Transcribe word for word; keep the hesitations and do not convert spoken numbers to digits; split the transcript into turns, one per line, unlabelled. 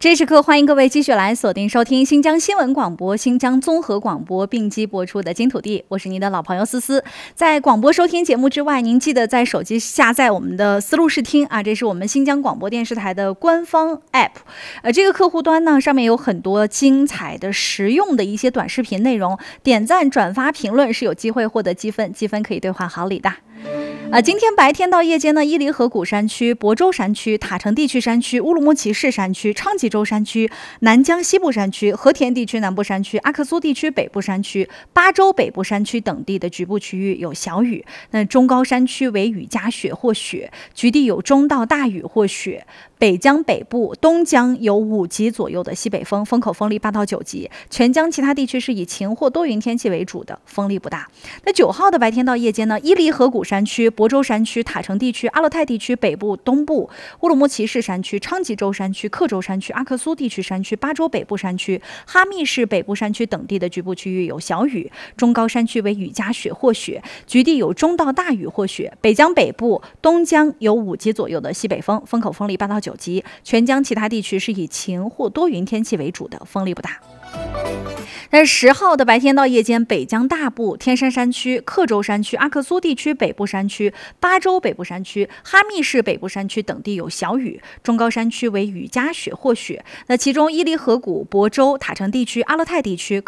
这时刻，欢迎各位继续来锁定收听新疆新闻广播、新疆综合广播并机播出的《金土地》，我是您的老朋友思思。在广播收听节目之外，您记得在手机下载我们的思路视听啊，这是我们新疆广播电视台的官方 app。呃，这个客户端呢，上面有很多精彩的、实用的一些短视频内容，点赞、转发、评论是有机会获得积分，积分可以兑换好礼的。呃，今天白天到夜间呢，伊犁河谷山区、亳州山区、塔城地区山区、乌鲁木齐市山区、昌吉州山区、南疆西部山区、和田地区南部山区、阿克苏地区北部山区、巴州北部山区等地的局部区域有小雨，那中高山区为雨夹雪或雪，局地有中到大雨或雪。北疆北部、东疆有五级左右的西北风，风口风力八到九级。全疆其他地区是以晴或多云天气为主的，风力不大。那九号的白天到夜间呢，伊犁河谷山区、亳州山区、塔城地区、阿勒泰地区北部、东部、乌鲁木齐市山区、昌吉州山区、克州山区、阿克苏地区山区、巴州北部山区、哈密市北部山区等地的局部区域有小雨，中高山区为雨夹雪或雪，局地有中到大雨或雪。北疆北部、东疆有五级左右的西北风，风口风力八到九级。全疆其他地区是以晴或多云天气为主的，风力不大。但是十号的白天到夜间，北疆大部、天山山区、克州山区、阿克苏地区北部山区、巴州北部山区、哈密市北部山区等地有小雨，中高山区为雨夹雪或雪。那其中伊犁河谷、亳州、塔城地区、阿勒泰地区、